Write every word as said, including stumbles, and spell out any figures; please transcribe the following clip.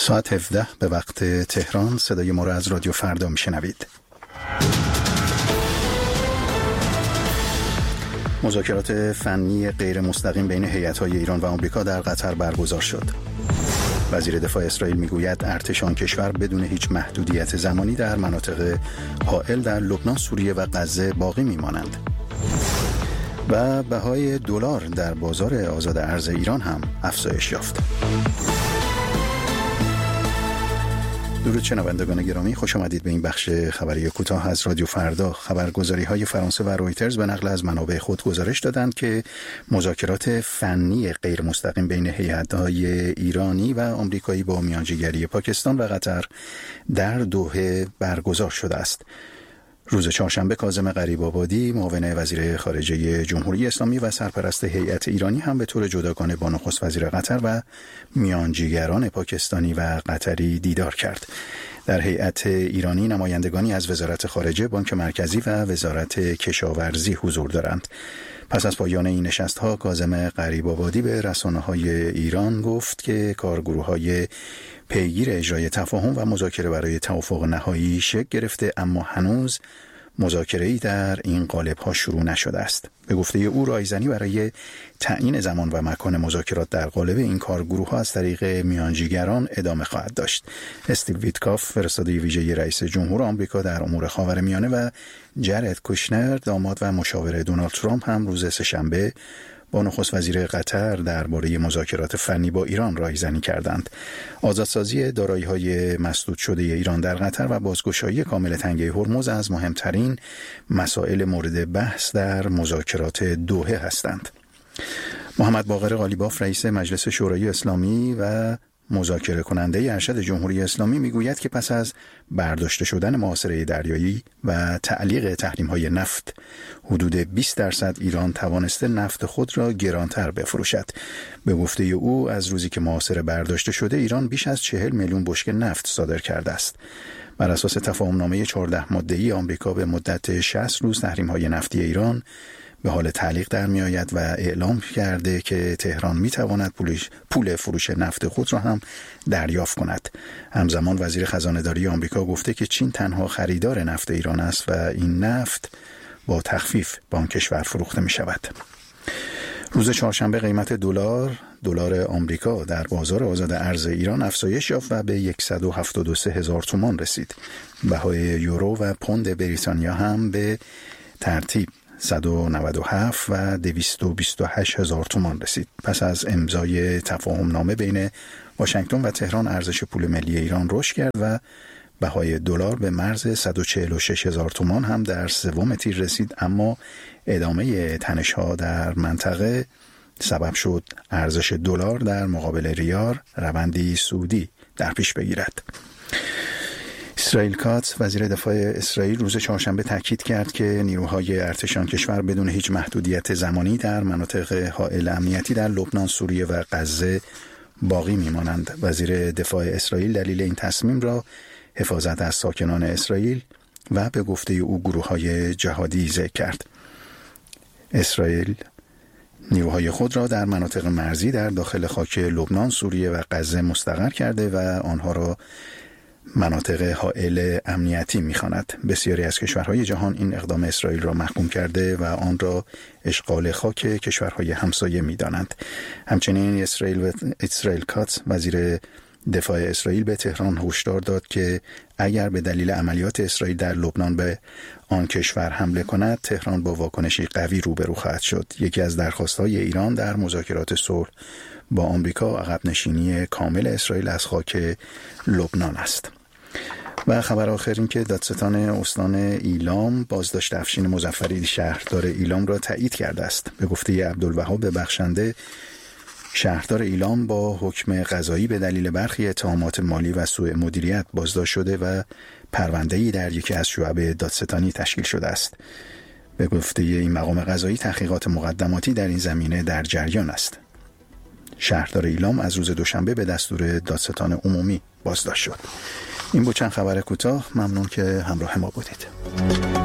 ساعت هفده به وقت تهران. صدای ما را از رادیو فردا میشنوید. مذاکرات فنی غیر مستقیم بین هیئت‌های ایران و آمریکا در قطر برگزار شد. وزیر دفاع اسرائیل میگوید ارتش آن کشور بدون هیچ محدودیت زمانی در مناطق حائل در لبنان، سوریه و غزه باقی میمانند. و بهای دلار در بازار آزاد ارز ایران هم افزایش یافت. درود شنوندگان گرامی، خوش آمدید به این بخش خبری کوتاه از رادیو فردا. خبرگزاری‌های فرانسه و رویترز به نقل از منابع خود گزارش دادند که مذاکرات فنی غیر مستقیم بین هیئت‌های ایرانی و آمریکایی با میانجیگری پاکستان و قطر در دوحه برگزار شده است. روز چهارشنبه کاظم غریب‌آبادی، معاون وزیر خارجه جمهوری اسلامی و سرپرست هیئت ایرانی هم به طور جداگانه با نخست وزیر قطر و میانجیگران پاکستانی و قطری دیدار کرد. در هیئت ایرانی نمایندگانی از وزارت خارجه، بانک مرکزی و وزارت کشاورزی حضور دارند. پس از پایان این نشست‌ها، کاظم غریب‌آبادی به رسانه‌های ایران گفت که کارگروه‌های پیگیر اجرای تفاهم و مذاکره برای توافق نهایی شکل گرفته، اما هنوز مذاکره‌ای در این قالب‌ها شروع نشده است. به گفته او، رایزنی برای تعیین زمان و مکان مذاکرات در قالب این کارگروه‌ها از طریق میانجیگران ادامه خواهد داشت. استیو ویتکاف، فرستاده ویژه رئیس جمهور آمریکا در امور خاورمیانه، و جرد کوشنر، داماد و مشاور دونالد ترامپ، هم روز سه‌شنبه با نخست وزیر قطر درباره مذاکرات فنی با ایران رایزنی کردند. آزادسازی دارایی‌های مسدود شده ایران در قطر و بازگشایی کامل تنگه هرمز از مهمترین مسائل مورد بحث در مذاکرات دوحه هستند. محمد باقر قالیباف، رئیس مجلس شورای اسلامی و مذاکره کننده ارشد جمهوری اسلامی، میگوید که پس از برداشته شدن محاصره دریایی و تعلیق تحریم‌های نفت، حدود بیست درصد ایران توانسته نفت خود را گرانتر بفروشد. به گفته او، از روزی که محاصره برداشته شده، ایران بیش از چهل میلیون بشکه نفت صادر کرده است. بر اساس تفاهمنامه چهارده ماده‌ای، آمریکا به مدت شصت روز تحریم‌های نفتی ایران به حال تعلیق در می آید و اعلام کرده که تهران می تواند پول فروش نفت خود را هم دریافت کند. همزمان وزیر خزانه‌داری آمریکا گفته که چین تنها خریدار نفت ایران است و این نفت با تخفیف به آن کشور فروخته می شود. روز چهارشنبه قیمت دلار دلار آمریکا در بازار آزاد ارز ایران افزایش یافت و به صد و هفتاد و سه هزار تومان رسید. بهای یورو و پوند بریتانیا هم به ترتیب صد و نود و هفت و دویست و بیست و هشت هزار تومان رسید. پس از امضای تفاهم نامه بین واشنگتن و تهران، ارزش پول ملی ایران رشد کرد و بهای دلار به مرز صد و چهل و شش هزار تومان هم در سوم تیر رسید، اما ادامه تنش‌ها در منطقه سبب شد ارزش دلار در مقابل ریال روندی صعودی در پیش بگیرد. اسرائیل کاتس، وزیر دفاع اسرائیل، روز چهارشنبه تاکید کرد که نیروهای ارتش آن کشور بدون هیچ محدودیت زمانی در مناطق حائل امنیتی در لبنان، سوریه و غزه باقی میمانند. وزیر دفاع اسرائیل دلیل این تصمیم را حفاظت از ساکنان اسرائیل و به گفته او گروه‌های جهادی ذکر کرد. اسرائیل نیروهای خود را در مناطق مرزی در داخل خاک لبنان، سوریه و غزه مستقر کرده و آنها را مناطق حائل امنیتی می‌خواند. بسیاری از کشورهای جهان این اقدام اسرائیل را محکوم کرده و آن را اشغال خاک کشورهای همسایه می‌دانند. همچنین اسرائیل و اسرائیل کاتس، وزیر دفاع اسرائیل، به تهران هشدار داد که اگر به دلیل عملیات اسرائیل در لبنان به آن کشور حمله کند، تهران با واکنشی قوی روبرو خواهد شد. یکی از درخواست‌های ایران در مذاکرات صلح با آمریکا عقب نشینی کامل اسرائیل از خاک لبنان است. و خبر آخر این که دادستان استان ایلام بازداشت افشین مظفری، شهردار ایلام، را تایید کرده است. به گفته عبدالوهاب بخشنده، شهردار ایلام با حکم قضایی به دلیل برخی اتهامات مالی و سوء مدیریت بازداشت شده و پرونده‌ای در یکی از شعب دادستانی تشکیل شده است. به گفته این مقام قضایی، تحقیقات مقدماتی در این زمینه در جریان است. شهردار ایلام از روز دوشنبه به دستور دادستان عمومی بازداشت شد. این بود چند خبر کوتاه. ممنون که همراه ما بودید.